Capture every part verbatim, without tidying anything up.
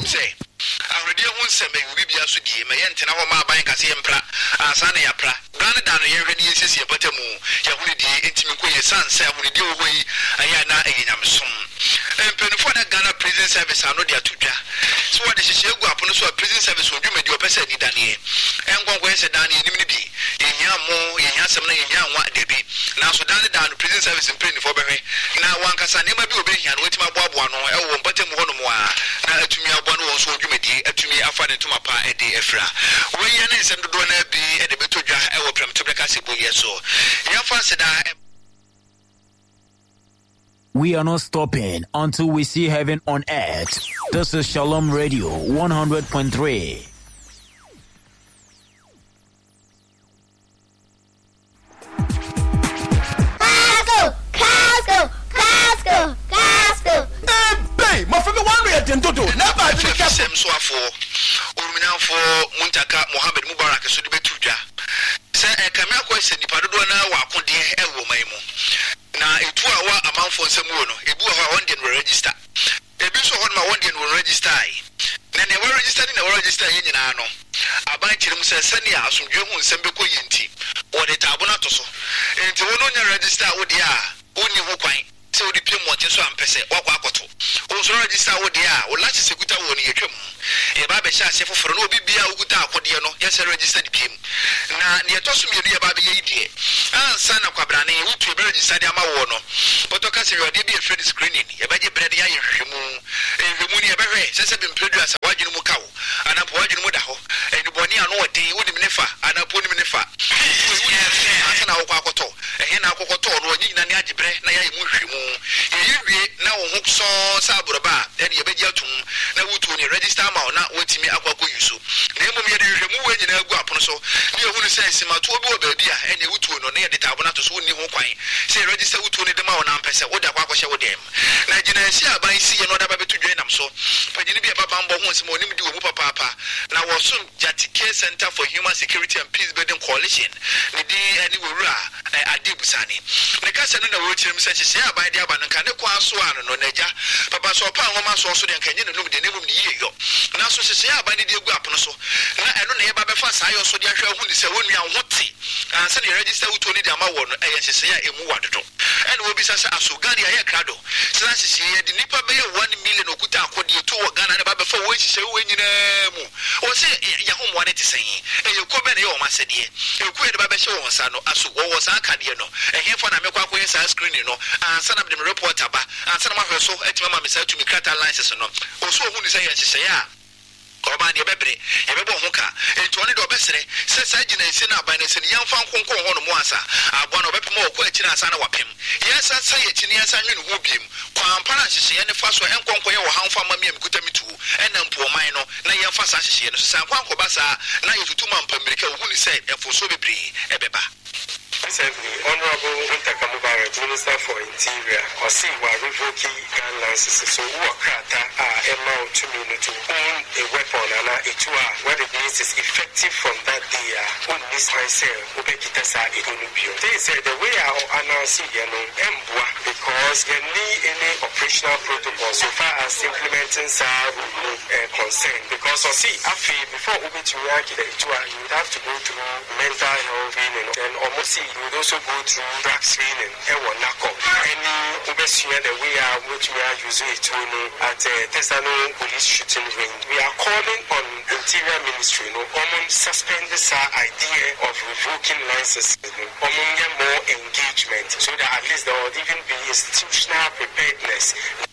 say already won some be be asudi me yentena ho ma ban kase yempra ansa na yapra Ghana dan ye hwani yesisi ebatamu ya hulidi entimi koye sanse hulidi wo yi aya na enyamsom empenfo na Ghana prison service ano dia tudwa so what the shegu apono so prison service odwumedi opese ni danie engongo yese danie nim ni bi yenya mo yenya asem na yenya anwa debi na so dan dan prison service empenfo behwe na wankasa nema bi obehia no wetima boaboa no ewo mpatamu ho no mo a na atumi aboa no won so odwumedi atumi afa ne tuma pa ede efra we ye na nsem dodo na bi ede betodwa ewo pram tobreka sebo yeso yafa seda. We are not stopping until we see heaven on earth. This is Shalom Radio one hundred point three. Casco! Casco! Casco! Casco! Hey, babe! My favorite one way to do. Never I feel Casem so for Urmina for Muntaka Mohammed Mubarak so the betuja. Say a camera question the Padona wa kundi e wo maimu. Na etu awa amanfo nsemu no ebu ha one day we register ebi so hon ma one day we register na ne we register ni na we register yin nyina no aban kirim se sani asomdwe hu nsem ko yinti o de tabona to so enti wono nya register wo de a oni ho kwan se wo de pie mo so ampese wakwa akoto o so register wo de a o lachi sekuta wo ni yetwam e ba be sha se foforo no obi bia oguta akode no yes register di piem na ne to so mienu ye ba be ye die ansa na kwabrane wutu be register di ama wo no potoka se yode bi e friend screening ye ba je brede ya yehwemu ehwemu ni e be hwe se se bi mpledu asa waginu mu kawo ana po waginu mu da ho eni boni ano odi wodi mnefa ana po ni mnefa ansa na wo kwakoto ehe na akokoto no nyi na ne agibre na ya yemu hwemu ye wie na wo hu so sa abroba eni ye be je atum na wutu ni register na wetimi akwakọ yuso na emom ye de hwemu we nyina agu apono so ne ehunu sense ma to obi oba bia ene wutuo no na ye de tabona to so ni ho kwan se register wutuo ni de ma wona ampese wo da kwakọ hye wo dem na gina si aban si ye no da ba betu dwen nam so panyini bia baba mbo ho nsem onim di wo mu papa papa na wo so Jatike Center for Human Security and Peace Building Coalition ne di ani wura adibusani ne ka se no na wo chirim se hye aban de aba no ka ne kwa so ano no naja papa so pa ngoma so so de nkanye no de ne mum ni yeyo na so sese abani de egu apono so na eno na ye ba befa saa yo so de ahwe hu ni se wonu anhote anse ne register wuto ni de ama wo no eye sese ya emu wadodo eno obi sase asogani ya krado sese sese ye de nipa be one million okuta akode to wo Ghana na ba befa wo sese wo nyina mu o se ya hu mo ne tesen eye ko be na ye o masede eku ye de ba be hye wo nsa no aso wo wo sa kade no ehe fo na me kwa kwa sa screen no anse na me report aba anse na ma hwe so etima ma me sa tumi krata license no o so hu ni se ye sese ya Oba ni bebre e bebo ho ka enti oni do besere se sa gina isi na aban na se yan fa nkonko ho no mo asa abo na obepem okọ akina asa na wapem yes asa ye chini asa nwenu ho biem kwa ampara hyehye ne fa so enkonko ye wo hanfa ma miem kuta mitu ena mpoman no na ye fa sa hyehye no se san kwanko basa na ye tutuma mpamirika wo ni se efo so bebre e beba. Recently, Honorable Muntaka Mubarak, Minister for Interior, or see why revoking gun licenses. So, who are Krata are amount to me to own a weapon and a tour. What it means is effective from that day. On this myself, Ubekitasa Ekonubio. They said the way I announce it, you know, Mbwa, because you need any operational protocol so far as implementing SAR uh, concern. Because, I see, after before Ubekitasa the tour, you would have to go through mental health training and almost see. You would also go through drug screening and one knock up. Any obesity the way are which we are using it at the Tesano police shooting range. We are calling on Interior Ministry, no, common suspend this idea of revoking licenses, common more engagement, so that at least there would even be institutional preparedness.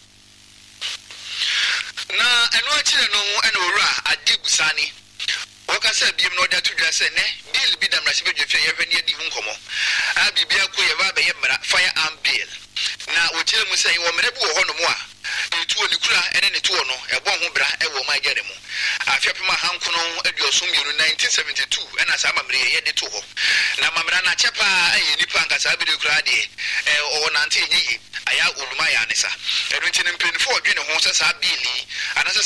Na eno achire no eno ora adibusani Waka said, be no that to dress a bill be the Rashi Jeffrey every year, the Huncomo. I'll be a queer firearm bill. Now, we tell them saying, well, Merebu or Honomoa. Two on the cra and then two no, a one who bra, a woman general. I feel my Hankono at your sum in nineteen seventy-two, and as I'm a Maria de Toho. Now, Mamrana Chapa, a Nipangas, I be the gradi, or Nanti, I out Ulmayanisa. And written in pen for General Honsas are Billy, and as a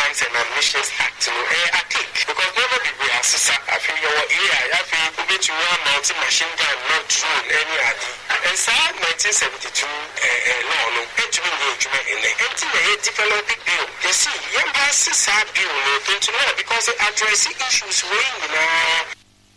Arms and Ammunition Act no eh I think because never be we assess I feel your A I I feel we to run multi machine gun not drone any adi and so nineteen seventy-two eh law no it to be juma in the until they develop big bill you see young passes are bill no to know because it addressing issues weighing na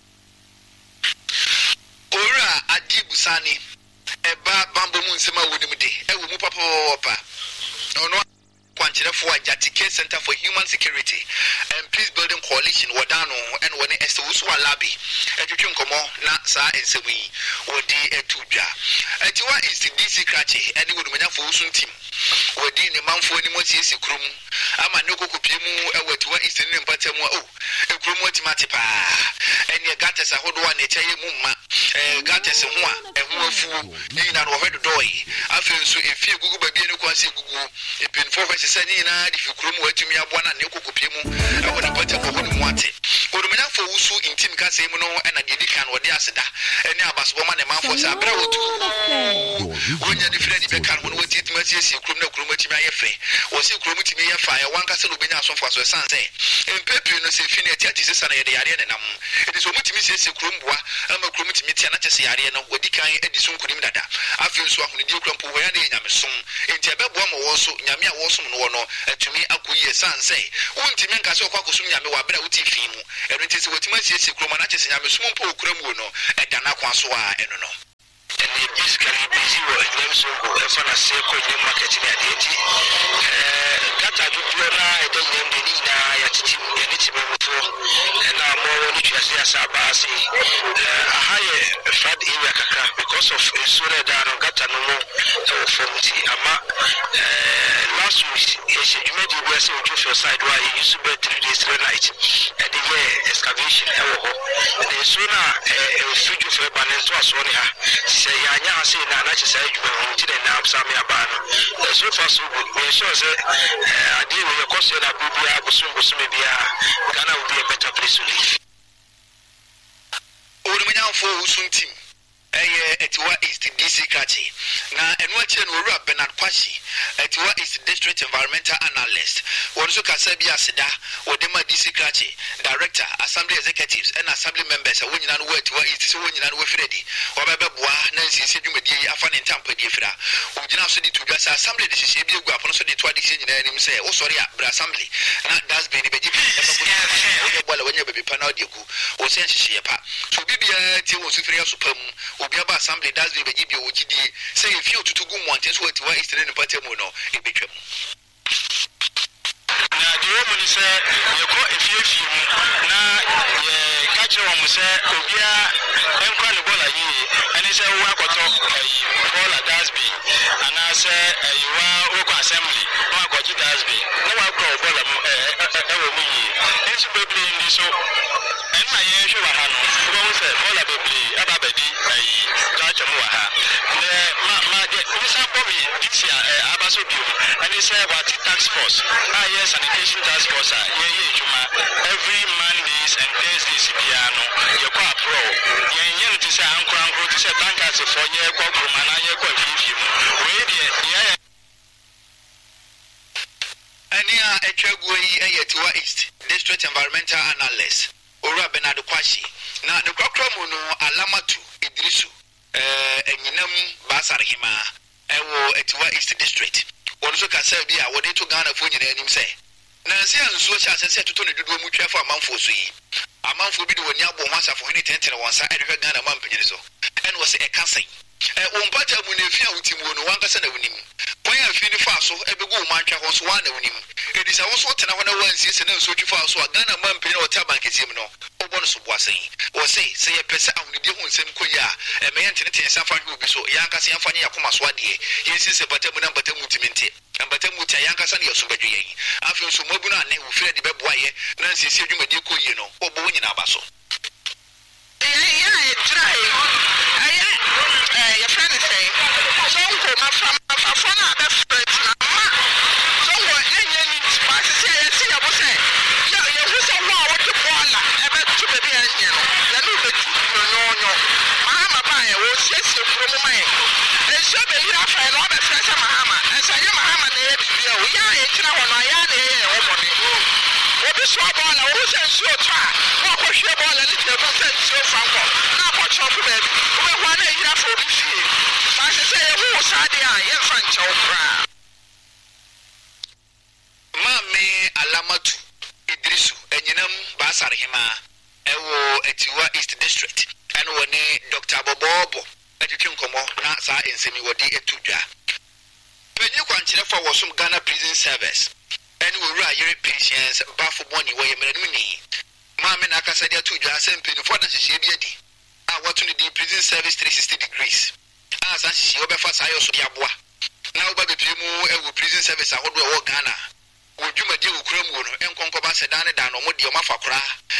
ora adi busani eba bambo mu nsema wonimde ewo mu papa papa ono Kwanchirefo Ajatike Center for Human Security and Peace Building Coalition wadano and woni esewusu alabi etwetwe nkomo na saa ensemi wodi etudwa etiwa is D C krache eni wodumanya fo usun team wodi ne manfo ni mosiesi krum ama ne kokopie mu ewetiwa is ne mpatam o ekrum otimate pa eni gates ahodo wa ne cheye mu ma eh gates ho a eho afu ni na no hwedo doi afenso efie gugu babie ne kwanse gugu epinfo sani na di fikrum watumi aboa na ne kokopie mu e wona pata ko hono mu ate odumenya fo wusu intim ka sai mu no na de di kan wode aseda ene abaso ma ne manfo sa bra wotu wonya ni fira ni be kan hono wati tuma tie si krum na krum atimi ayefe wo si krum timi ye fa ya wanka se no benya asonfo aso sanse empepi no se fini ati ati se sana ye de yare ne nam edi so mutimi se si krum boa ama krum timi tia na chese yare no wodi kan edi so nkunim dada afi so ahuni di krum po wo ya ne nyamesom enti ebeboa mo wo so nyame a wo so no no atumi akoyi sanse wontimi nka se okwakosom nyame wa bra wuti fi mu eno tisi wotima sie se kroma na chese nyame som mpo okura mu no eda na kwa so a eno no ene basically busy wo nyame so go e fa na se ko nyame market ni adeti eh kata dudu na ede nyame ni na ya titi ene ti mu to na mo woni twase asaba se ahaye flood area kaka because of insure da no gata no mo from ti ama last week yes you made the west of your side where you used to be three days three nights and the year excavation e wo the sona e fuju for balance to aso ne ha say anya say na na che say adwuma nti na am sam ya ba no so far so good we sure say ade we your cost na bibia bosom bosom bia Ghana will be a better place to live odumenya fo usun team eye etiwa East D C Kachi na enu ache no owura Bernard Kwashi etiwa East District Environmental Analyst wonso kasa bi aseda wodema D C Kachi Director Assembly Executives and Assembly Members wonyina no etiwa East so wonyina no wafiredi wababeboa na nsisi dwumadi afa ne ntampa di fira wonyina so di tudwa sa Assembly de hihye bi egu apono so de to ade hye nyina anim se wo sori a bra Assembly na das be ni beji wo bola wonya bebi pa na odiku wo se hihye pa so bibia ti wo sufiri asopam obi aba Assembly das be beji bi wo gidi se efi otutugu mu anten so atiwa East ne patemu no ebetwam na de wo mu se ye ko efiefi mu na ye ka kire wo mu se obia enkwa ne bola yi ani se wo akoto ayi bola dasbi ana se ayi wa wo ko Assembly no akoji dasbi na wa ko bola mu e wo mu yi ensu bebre ndi so en na ye hwe wa ha no wo se bola bebre aba bedi ayi ka kire mu wa ha ne ma ma de bisa bobi disi abaso bio ani se wa tax force ah yes sanitation task force ye ye juma every Mondays and Thursdays piano ye kwa pro ye nye no tise ankro ankro tise tankers for ye kwa kroma na ye kwa fifi mu we de ye ani a etwagu yi eyetiwa East District Environmental Analyst owura Bernard Kwashi na de kwakra mu no Alamatu Idrisu eh enyinam Basarhima ewo etiwa East District wonso kasa bi a wode to Ghana fo nyina anim se na nse anso cha asese toto ne dodo mu twafo amanfo so yi amanfo bi de woni abo ho asafo hene tentere wonsa edwe Ghana mampanyini so en wo se e kasai e wompata mu na fi a wutimu no wankasa na wonim pon ya fi ni fa so ebegu wo mantwa ho so wa na wonim edisa wo so tena ho na wansi se na nso twifa so a Ghana mampanyini o ta banketim no obo no so boasen wo se se ye pese ahunidi ho nsem koyi a e me yente ne tensa fa hwe obi so yankasa yamfa ne yakoma so ade yensi se batamu na batamu timente ambatamu ta yankasa ne yaso badwe yen afi so mabu na ne wo fira de beboa ye na nsisi adwumadi koyi no obo nyina abaso yeah yeah try my from my phone at the first. So what any spice say, I see, I will say, yeah, you was a law with the ball, ever to the end, you know, the new bit, no, no. Mahama Bay was yes, you from my. And so they have a lot of friends of Mahama, and say, Mahama, we are a child on my yard, what is your ball, who says so try, what was your ball, and it's never said so from now, what shop, baby, who one a year for this year. I say, who was I there, your friend, Chopra. Mammy Alamatu Idrisu, and Yanam Basar Hima, Ewo Etiwa East District, and one Doctor Bobo, Educuncomo, Nasa, and Semi Wadi Etuja. When you continue for some Ghana prison service, and we write your patients, Baffo Bonnie, where you made me. Mamma Nakasadia Tuja, sent pin for the Shibiadi. I want to do prison service three sixty degrees. As I see over for Sayos Yabwa. Now, by the Pimu, prison service, I would go Ghana. Would you do Kremu and Concoba Sedan and Omodio Mafakra?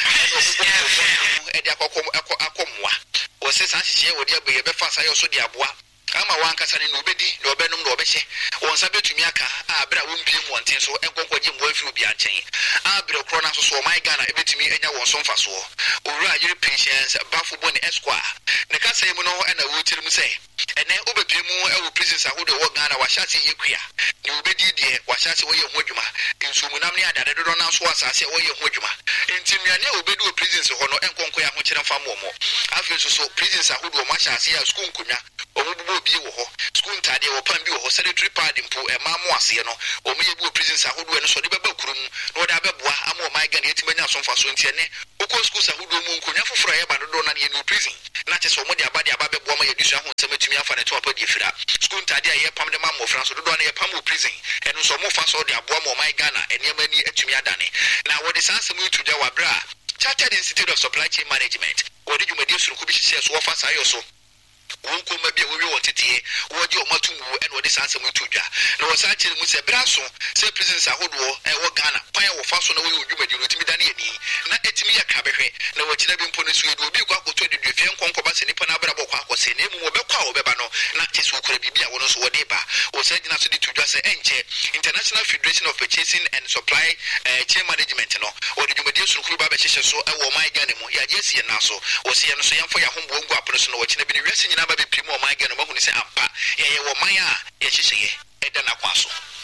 Ediakomwa. Or says Ansi would be a befa Sayos Yabwa. Ama wanka sani nobedi no benum no beche won sabe tumi aka abra wompi mu onten so enkonko gye mo afi obi anchen abra krona so so my Ghana ebetumi enya won so mfa so owura yiri patience bafo boni esquire ne ka sai mu no na wo tirim sai ene obepi mu e wo prisons ahodo wo Ghana wa hyase yekua ne obedi de wa hyase wo ye ho adwuma ensumu nam ne adade dodo na so asase wo ye ho adwuma enti nnuane obedi wo prisons ho no enkonko ya ho kyerem fa mo mo afi so so prisons ahodo wo ma hyase ya school nkunya omububu bi wo ho school ntade wo pan bi wo ho sanitary pad mpo e ma mo ase no o me yebu prisons ahodo no so de beba kurum no da beboa ama o my Ghana yetimanya so mfa so enti ene okọ schools ahodo mu nkunya foforo ye ba dodo na ne no prison na che so mo de abade ababeboa ma yedusu ho ntamatumi afa ne to apa di fira school ntade a ye pam de ma mo fra so dodo na ye pam o prison eno so mo fa so de aboa ma o my Ghana ene ma ni atumi adane na wo de sanse mu tuja wa bra Chartered Institute of Supply Chain Management wo de dwumadi suruku bi hye so wo fa sa yo so wonko ma bia wo wotetie wo je o matumu e no de sanse mu tudwa na wo sa kire mu se braso se prisons ahodo e wo Ghana pan wo fa so na wo ye odwumadi no timi dane ani na etimi ya kabehwe na wo kira bi mpo ne so edo obi kwa koto de dwefie nkonko ba se nipa na abra bokwa akose na emu wo bekwa wo beba no na teso kura bibia wo no so wo de ba wo sa gina so de tudwa se enche International Federation of Purchasing and Supply uh, Chain Management no wo de dwumadi surukuru ba be hyehye so e wo my Ghana mu ya je sie na so wo se ye no so yemfo ya hombo ngu apono so no wo kina bi ne wiase nyina ba be pimu o my Ghana ma hu ni se ampa ye ye wo my a ye hyehye ye eda na kwaso